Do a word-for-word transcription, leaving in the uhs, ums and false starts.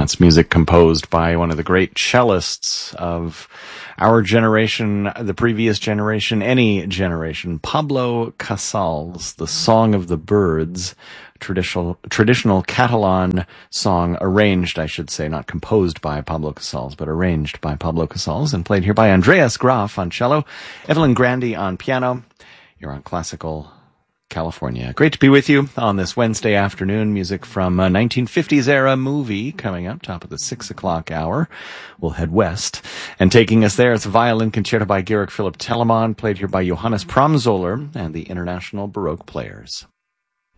That's music composed by one of the great cellists of our generation, the previous generation, any generation, Pablo Casals, The Song of the Birds, traditional traditional Catalan song, arranged, I should say, not composed by Pablo Casals, but arranged by Pablo Casals, and played here by Andreas Graf on cello, Evelyn Grandi on piano. You're on Classical California. Great to be with you on this Wednesday afternoon. Music from a nineteen fifties era movie coming up, top of the six o'clock hour. We'll head west. And taking us there, it's a violin concerto by Georg Philipp Telemann, played here by Johannes Pramsoller and the International Baroque Players.